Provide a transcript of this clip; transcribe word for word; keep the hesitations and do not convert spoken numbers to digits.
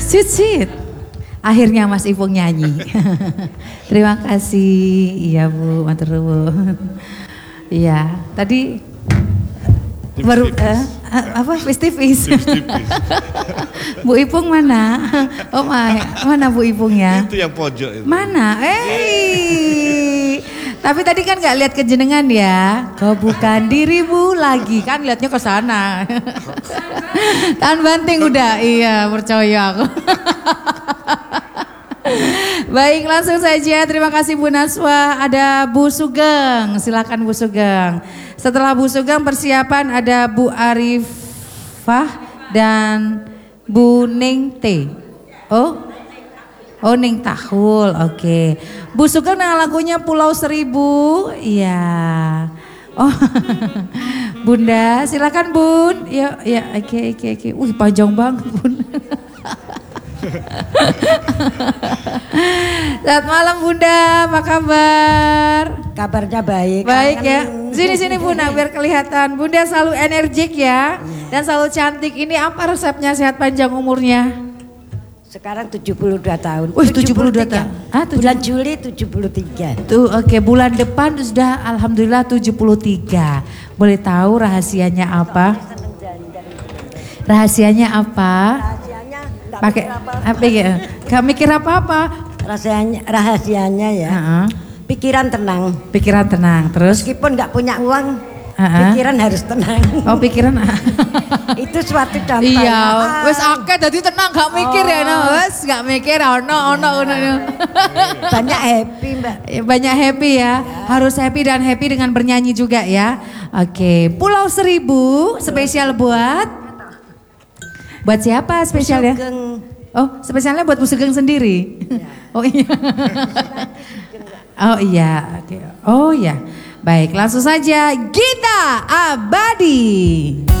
Sweet sweet. Akhirnya Mas Ipung nyanyi. Terima kasih. Iya Bu, matur nuwun. Iya, tadi Tipis, baru tipis. eh, apa tipis-tipis. Bu Ipung mana? Oh my, mana Bu Ipungnya? Itu yang pojok itu. Mana? Eh. Tapi tadi kan nggak lihat kejenengan ya. Kau bukan dirimu lagi, kan lihatnya ke sana. Tahan banting udah, iya percaya aku. Baik, langsung saja. Terima kasih Bu Naswa. Ada Bu Sugeng, silakan Bu Sugeng. Setelah Bu Sugeng persiapan ada Bu Arifah dan Bu Ning T. Oh, oh Ning Tahul. Oke. Bu Sugeng dengan lagunya Pulau Seribu. Iya. Oh, Bunda, silakan Bun. Ya, ya, oke, oke, oke. Wih, panjang banget Bun. Selamat malam Bunda, apa kabar? Kabarnya baik. Baik ya. Kangen. Sini-sini Bunda biar kelihatan. Bunda selalu energik ya. Dan selalu cantik. Ini apa resepnya sehat panjang umurnya? Sekarang tujuh puluh dua tahun. Wih, tujuh puluh dua tahun. Ah, tujuh- Bulan Juli tujuh puluh tiga. Tuh oke, bulan depan sudah alhamdulillah tujuh puluh tiga. Boleh tahu rahasianya apa? Rahasianya apa? Rahasianya enggak Pakai apa ya? Gak mikir apa-apa. Rahasianya, rahasianya ya. Heeh. Pikiran tenang. Pikiran tenang. Terus Meskipun nggak punya uang, Heeh. pikiran harus tenang. oh pikiran Itu suatu contoh. iya, Ah, wes akeh dadi tenang gak mikir ya, no. Wes gak mikir ono ono ono. banyak happy Mbak. Ya, banyak happy ya. Harus happy dan happy dengan bernyanyi juga ya. Oke, Pulau Seribu spesial buat buat siapa spesialnya? Sugeng. Oh, spesialnya buat Bu Sugeng sendiri. Oh iya. Oh iya, oke. Oh iya. Baik, langsung saja Gita Abadi.